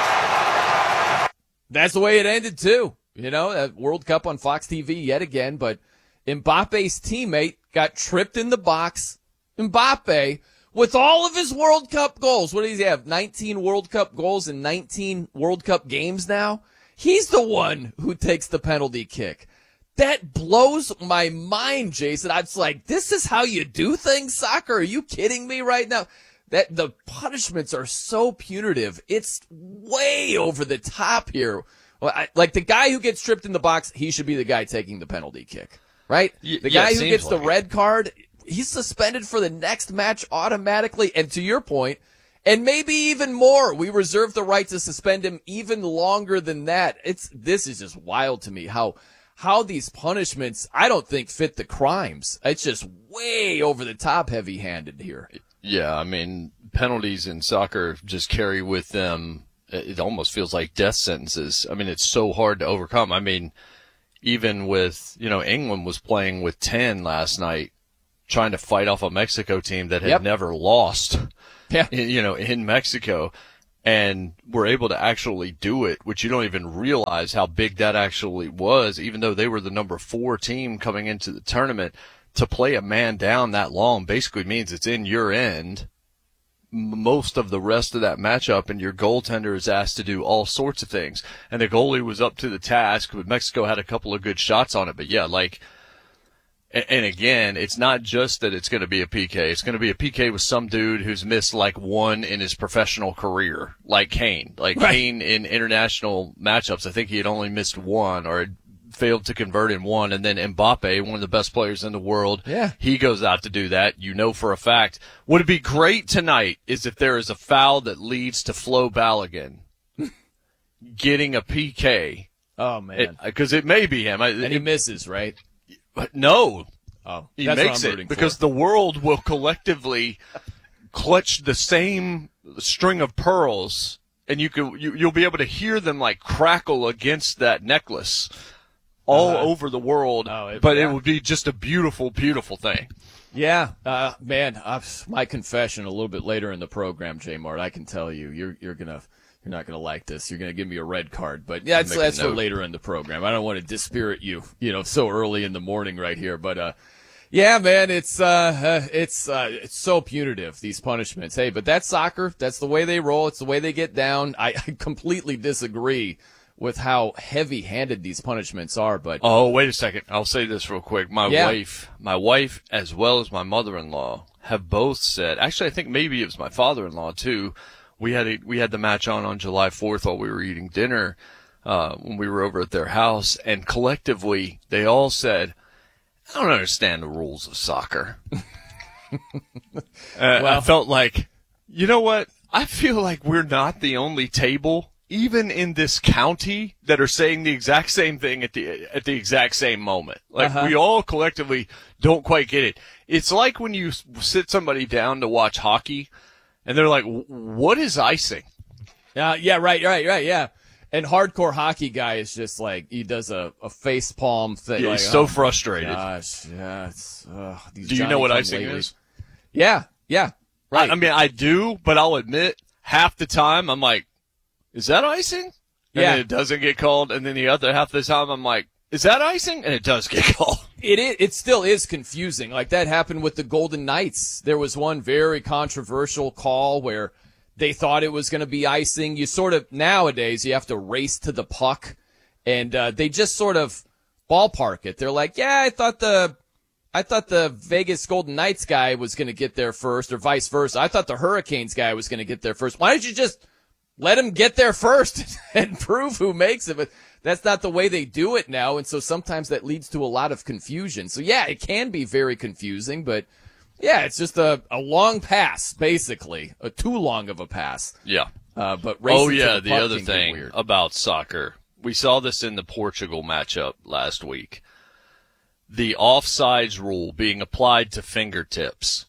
That's the way it ended too. You know, that World Cup on Fox T V yet again, but Mbappe's teammate got tripped in the box. Mbappe, with all of his World Cup goals, what does he have? nineteen World Cup goals in nineteen World Cup games now? He's the one who takes the penalty kick. That blows my mind, Jason. I'm just like, this is how you do things, soccer? Are you kidding me right now? That the punishments are so punitive. It's way over the top here. Well, I, like the guy who gets tripped in the box, he should be the guy taking the penalty kick, right? Y- the yeah, guy it who seems gets the like it. red card, he's suspended for the next match automatically. And to your point, and maybe even more, we reserve the right to suspend him even longer than that. It's this is just wild to me how how these punishments I don't think fit the crimes. It's just way over the top, heavy handed here. Yeah, I mean penalties in soccer just carry with them it almost feels like death sentences. I mean, it's so hard to overcome. I mean, even with, you know, England was playing with ten last night, trying to fight off a Mexico team that had Yep. never lost, Yeah. in, you know, in Mexico, and were able to actually do it, which you don't even realize how big that actually was, even though they were the number four team coming into the tournament. To play a man down that long basically means it's in your end most of the rest of that matchup, and your goaltender is asked to do all sorts of things. And the goalie was up to the task, but Mexico had a couple of good shots on it. But yeah, like, and again, it's not just that it's going to be a P K. It's going to be a P K with some dude who's missed like one in his professional career, like Kane. Like Right. Kane in international matchups, I think he had only missed one or had failed to convert in one. And then Mbappe, one of the best players in the world, Yeah. he goes out to do that. You know for a fact. What would be great tonight is if there is a foul that leads to Flo Balogun getting a P K. Oh, man. Because it, it may be him. I- and he misses, right? But no. Oh, He that's what makes I'm it rooting because for. the world will collectively clutch the same string of pearls, and you can you, you'll be able to hear them like crackle against that necklace all Uh-huh. over the world. Oh, it- but yeah. it would be just a beautiful, beautiful thing. Yeah, uh, man, uh, my confession a little bit later in the program, J Mart. I can tell you, you're you're gonna you're not gonna like this. You're gonna give me a red card, but yeah, that's, Make a that's for note. later in the program. I don't want to dispirit you, you know, so early in the morning right here, but uh, yeah, man, it's uh, uh it's uh, it's so punitive, these punishments. Hey, but that's soccer. That's the way they roll. It's the way they get down. I, I completely disagree with how heavy-handed these punishments are, but Oh, wait a second. I'll say this real quick. My Yeah. wife, my wife, as well as my mother-in-law, have both said. Actually, I think maybe it was my father-in-law too. We had a, we had the match on on July fourth while we were eating dinner uh, when we were over at their house, and collectively they all said, "I don't understand the rules of soccer." uh, I Well- felt like, you know what? I feel like we're not the only table, even in this county, that are saying the exact same thing at the at the exact same moment. Like Uh-huh. we all collectively don't quite get it. It's like when you s- sit somebody down to watch hockey, and they're like, "What is icing?" Uh, yeah, right, right, right, yeah. And hardcore hockey guy is just like, he does a, a face palm thing. Yeah, like, he's so oh, frustrated. Gosh, yeah, it's, uh, these Do you know what Johnny-come icing lately. is? Yeah, yeah, right. I, I mean, I do, but I'll admit, half the time I'm like, "Is that icing?" And Yeah. then it doesn't get called, and then the other half of the time I'm like, "Is that icing?" And it does get called. It is, it still is confusing. Like that happened with the Golden Knights. There was one very controversial call where they thought it was going to be icing. You sort of, nowadays, you have to race to the puck, and uh, they just sort of ballpark it. They're like, yeah, I thought the, I thought the Vegas Golden Knights guy was going to get there first, or vice versa. I thought the Hurricanes guy was going to get there first. Why don't you just let him get there first and prove who makes it? But that's not the way they do it now, and so sometimes that leads to a lot of confusion. So yeah, it can be very confusing, but yeah, it's just a, a long pass, basically. A too long of a pass. Yeah. Uh, but racing Oh, yeah, to the, the puck other can get thing weird. about soccer. We saw this in the Portugal matchup last week. The offsides rule being applied to fingertips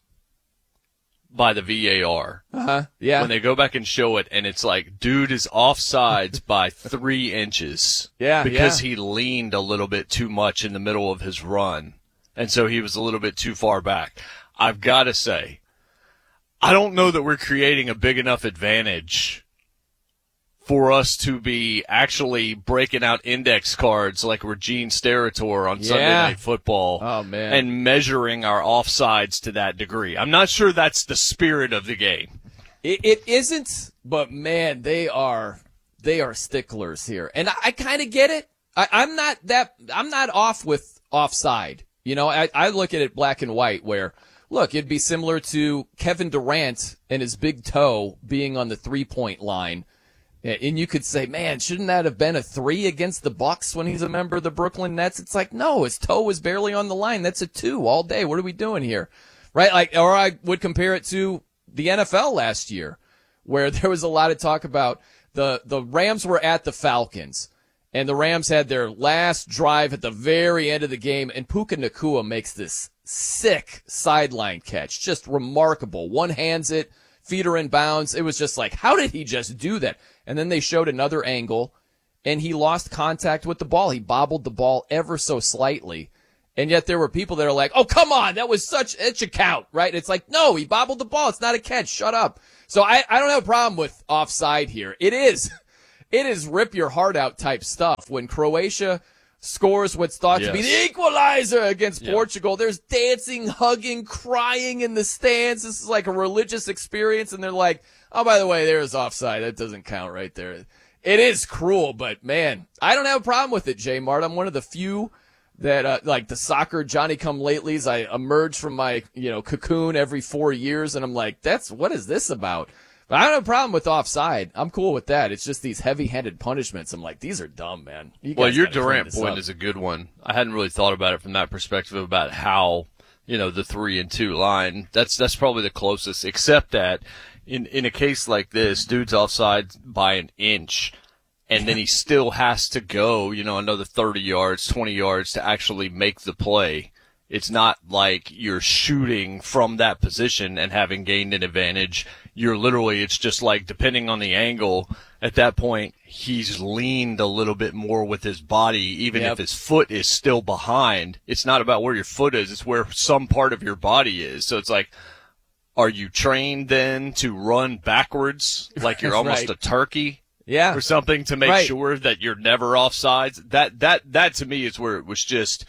by the V A R. Uh-huh, yeah. When they go back and show it, and it's like, dude is offsides by three inches. Yeah, Because yeah. he leaned a little bit too much in the middle of his run. And so he was a little bit too far back. I've got to say, I don't know that we're creating a big enough advantage for us to be actually breaking out index cards like we're Gene Steratore on Sunday Yeah. Night Football. Oh, man. And measuring our offsides to that degree. I'm not sure that's the spirit of the game. It, it isn't, but man, they are they are sticklers here, and I, I kind of get it. I, I'm not that I'm not off with offside. You know, I, I look at it black and white. Where look, it'd be similar to Kevin Durant and his big toe being on the three point line, and you could say, man, shouldn't that have been a three against the Bucks when he's a member of the Brooklyn Nets? It's like, no, his toe was barely on the line. That's a two all day. What are we doing here, right? Like, or I would compare it to the N F L last year, where there was a lot of talk about the, the Rams were at the Falcons, and the Rams had their last drive at the very end of the game, and Puka Nacua makes this sick sideline catch, just remarkable. One hands it, feet are in bounds. It was just like, how did he just do that? And then they showed another angle, and he lost contact with the ball. He bobbled the ball ever so slightly. And yet there were people that are like, oh, come on, that was such, it should count, right? It's like, no, he bobbled the ball. It's not a catch. Shut up. So I, I don't have a problem with offside here. It is, it is rip your heart out type stuff. When Croatia scores what's thought yes. to be the equalizer against yeah. Portugal, there's dancing, hugging, crying in the stands. This is like a religious experience. And they're like, oh, by the way, there's offside. That doesn't count right there. It is cruel, but man, I don't have a problem with it, J Mart. I'm one of the few that, uh, like the soccer Johnny-come-latelys, I emerge from my, you know, cocoon every four years, and I'm like, that's, what is this about? But I don't have a problem with offside. I'm cool with that. It's just these heavy-handed punishments. I'm like, these are dumb, man. You well, your Durant point is a good one. I hadn't really thought about it from that perspective about how, you know, the three and two line, that's, that's probably the closest, except that in, in a case like this, dude's offside by an inch. And then he still has to go, you know, another thirty yards, twenty yards to actually make the play. It's not like you're shooting from that position and having gained an advantage. You're literally, it's just like, depending on the angle, at that point, he's leaned a little bit more with his body, even yep. if his foot is still behind. It's not about where your foot is, it's where some part of your body is. So it's like, are you trained then to run backwards like you're almost right. a turkey? Yeah. Or something to make right. sure that you're never offsides. That, that, that to me is where it was just,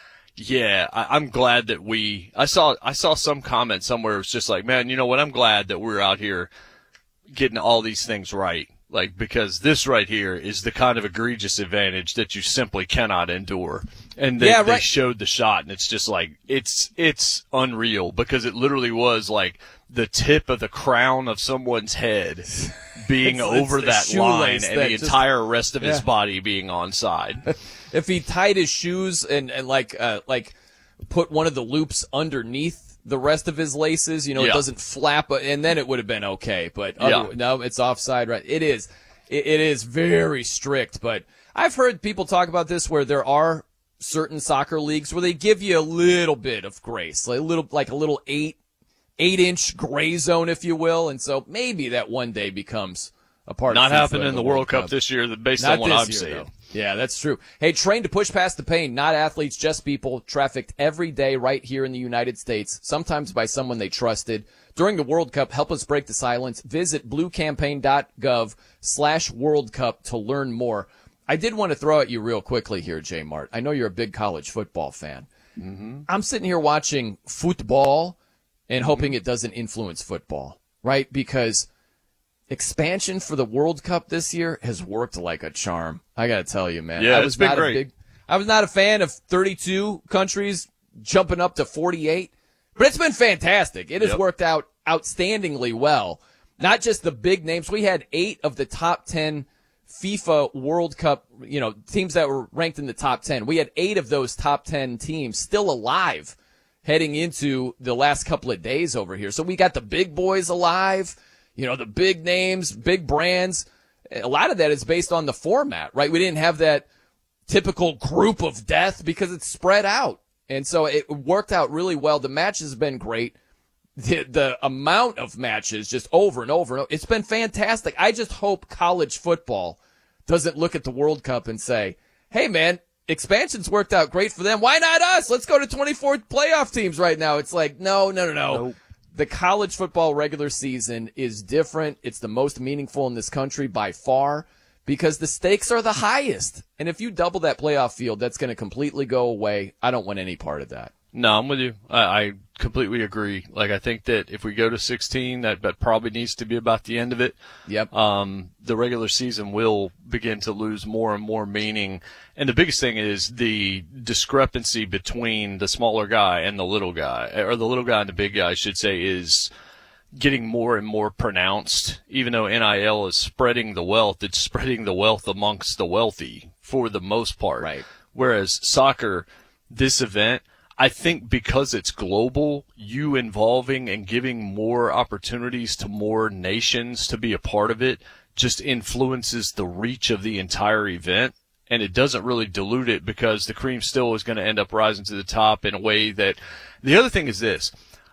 yeah, I, I'm glad that we, I saw, I saw some comment somewhere. It was just like, man, you know what? I'm glad that we're out here getting all these things right. Like, because this right here is the kind of egregious advantage that you simply cannot endure. And they, yeah, right. they showed the shot, and it's just like, it's, it's unreal because it literally was like the tip of the crown of someone's head being it's, it's over that line and the just, entire rest of yeah. his body being onside. If he tied his shoes and, and like, uh, like put one of the loops underneath the rest of his laces, you know, yeah. it doesn't flap, and then it would have been okay. But yeah. other, no, it's offside, right? It is, it, it is very strict, but I've heard people talk about this where there are certain soccer leagues where they give you a little bit of grace, like a little, like a little eight, eight inch gray zone, if you will. And so maybe that one day becomes a part Not of happening in the World Cup, Cup this year, based Not on what I'm year, seeing. Though. Yeah, that's true. Hey, train to push past the pain, not athletes, just people, trafficked every day right here in the United States, sometimes by someone they trusted. During the World Cup, help us break the silence. Visit bluecampaign.gov slash World Cup to learn more. I did want to throw at you real quickly here, J Mart. I know you're a big college football fan. Mm-hmm. I'm sitting here watching football and hoping it doesn't influence football, right? Because expansion for the World Cup this year has worked like a charm. I got to tell you, man. Yeah, I was it's been not great. A big, I was not a fan of thirty-two countries jumping up to forty-eight, but it's been fantastic. It has yep. worked out outstandingly well. Not just the big names. We had eight of the top ten FIFA World Cup, you know, teams that were ranked in the top ten. We had eight of those top ten teams still alive heading into the last couple of days over here. So we got the big boys alive, you know, the big names, big brands. A lot of that is based on the format, right? We didn't have that typical group of death because it's spread out. And so it worked out really well. The matches have been great. The, the amount of matches just over and over and over. It's been fantastic. I just hope college football doesn't look at the World Cup and say, hey, man, expansion's worked out great for them. Why not us? Let's go to twenty-four playoff teams right now. It's like, no, no, no, no. Nope. The college football regular season is different. It's the most meaningful in this country by far because the stakes are the highest. And if you double that playoff field, that's going to completely go away. I don't want any part of that. No, I'm with you. I, I completely agree. Like, I think that if we go to sixteen, that, that probably needs to be about the end of it. Yep. Um, the regular season will begin to lose more and more meaning. And the biggest thing is the discrepancy between the smaller guy and the little guy, or the little guy and the big guy, I should say, is getting more and more pronounced. Even though N I L is spreading the wealth, it's spreading the wealth amongst the wealthy for the most part. Right. Whereas soccer, this event, I think because it's global, you involving and giving more opportunities to more nations to be a part of it just influences the reach of the entire event. And it doesn't really dilute it because the cream still is going to end up rising to the top in a way that – the other thing is this.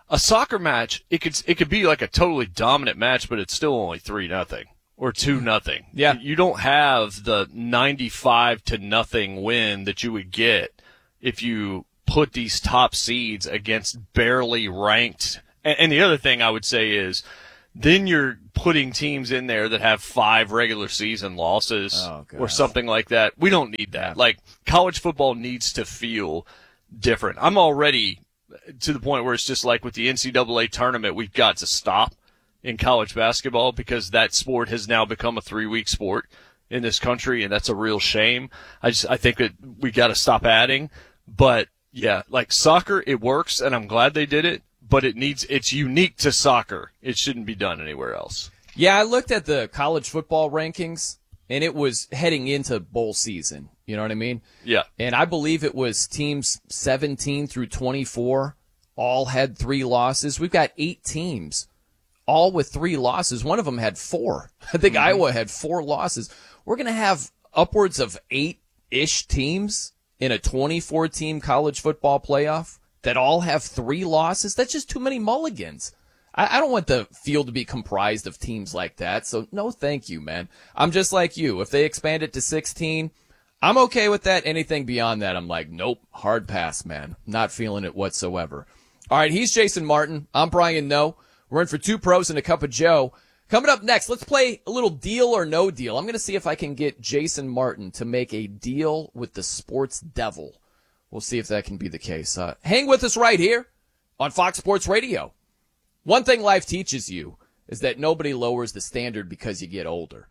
A soccer match, it could it could be like a totally dominant match, but it's still only three nothing or two nothing. Yeah, you don't have the ninety-five to nothing win that you would get if you put these top seeds against barely ranked. And, and the other thing I would say is, then you're putting teams in there that have five regular season losses oh, or something like that. We don't need that. Like, college football needs to feel different. I'm already to the point where it's just like with the N C double A tournament, we've got to stop in college basketball because that sport has now become a three-week sport in this country, and that's a real shame. I just I think that we got to stop adding. But, yeah, like soccer, it works, and I'm glad they did it, but it needs it's unique to soccer. It shouldn't be done anywhere else. Yeah, I looked at the college football rankings, and it was heading into bowl season. You know what I mean? Yeah. And I believe it was teams seventeen through twenty-four all had three losses. We've got eight teams all with three losses. One of them had four. I think mm-hmm. Iowa had four losses. We're going to have upwards of eight-ish teams in a twenty-four team college football playoff that all have three losses. That's just too many mulligans. I, I don't want the field to be comprised of teams like that. So no, thank you, man. I'm just like you. If they expand it to sixteen, I'm okay with that. Anything beyond that, I'm like, nope, hard pass, man. Not feeling it whatsoever. All right, he's Jason Martin. I'm Brian Noe. We're in for two pros and a cup of Joe. Coming up next, let's play a little deal or no deal. I'm going to see if I can get Jason Martin to make a deal with the sports devil. We'll see if that can be the case. Uh, hang with us right here on Fox Sports Radio. One thing life teaches you is that nobody lowers the standard because you get older.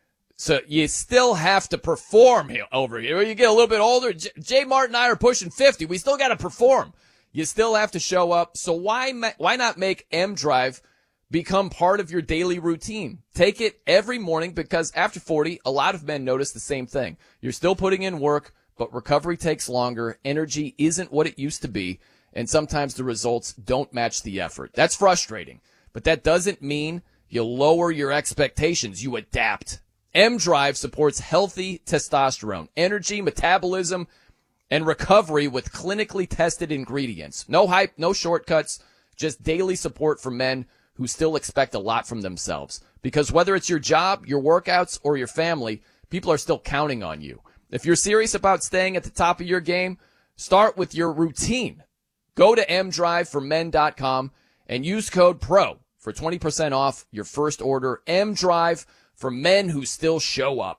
So you still have to perform here, over here. When you get a little bit older, J- Jay Martin and I are pushing fifty. We still got to perform. You still have to show up. So why ma- why not make M-Drive become part of your daily routine? Take it every morning because after forty, a lot of men notice the same thing. You're still putting in work, but recovery takes longer. Energy isn't what it used to be, and sometimes the results don't match the effort. That's frustrating, but that doesn't mean you lower your expectations. You adapt. M-Drive supports healthy testosterone, energy, metabolism, and recovery with clinically tested ingredients. No hype, no shortcuts, just daily support for men who still expect a lot from themselves. Because whether it's your job, your workouts, or your family, people are still counting on you. If you're serious about staying at the top of your game, start with your routine. Go to m drive for men dot com and use code PRO for twenty percent off your first order. M-Drive for men who still show up.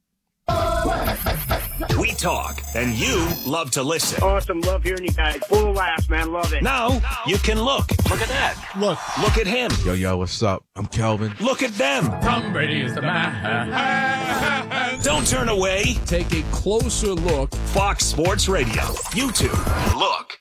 We talk, and you love to listen. Awesome. Love hearing you guys. Full of laughs, man. Love it. Now, you can look. Look at that. Look. Look at him. Yo, yo, what's up? I'm Kelvin. Look at them. Tom Brady is the man. Don't turn away. Take a closer look. Fox Sports Radio. YouTube. Look.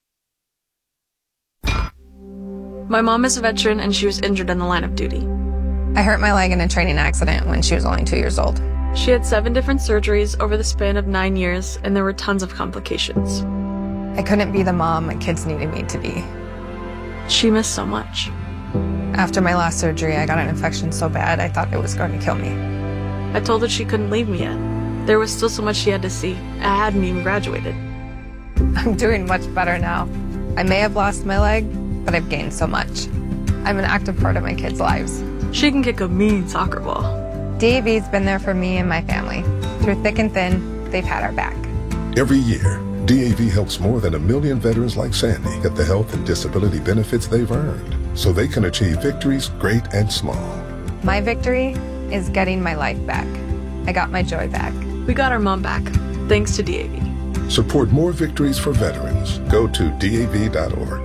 My mom is a veteran, and she was injured in the line of duty. I hurt my leg in a training accident when she was only two years old. She had seven different surgeries over the span of nine years, and there were tons of complications. I couldn't be the mom my kids needed me to be. She missed so much. After my last surgery, I got an infection so bad I thought it was going to kill me. I told her she couldn't leave me yet. There was still so much she had to see. I hadn't even graduated. I'm doing much better now. I may have lost my leg, but I've gained so much. I'm an active part of my kids' lives. She can kick a mean soccer ball. D A V's been there for me and my family. Through thick and thin, they've had our back. Every year, D A V helps more than a million veterans like Sandy get the health and disability benefits they've earned so they can achieve victories great and small. My victory is getting my life back. I got my joy back. We got our mom back, thanks to D A V. Support more victories for veterans. Go to D A V dot org.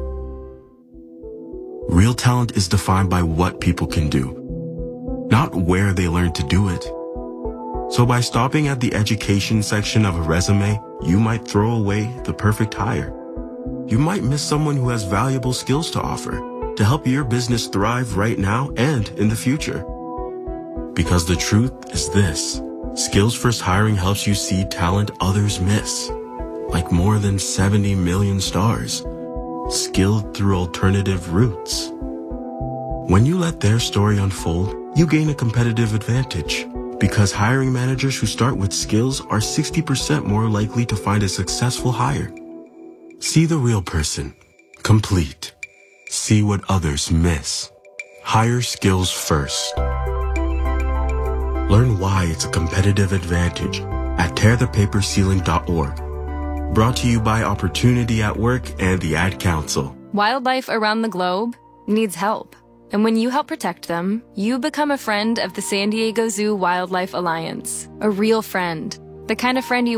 Real talent is defined by what people can do, not where they learn to do it. So by stopping at the education section of a resume, you might throw away the perfect hire. You might miss someone who has valuable skills to offer to help your business thrive right now and in the future. Because the truth is this: Skills First Hiring helps you see talent others miss, like more than seventy million stars, skilled through alternative routes. When you let their story unfold, you gain a competitive advantage, because hiring managers who start with skills are sixty percent more likely to find a successful hire. See the real person, complete. see what others miss. Hire skills first. Learn why it's a competitive advantage at tear the paper ceiling dot org. Brought to you by Opportunity at Work and the Ad Council. Wildlife around the globe needs help. And when you help protect them, you become a friend of the San Diego Zoo Wildlife Alliance. A real friend. The kind of friend you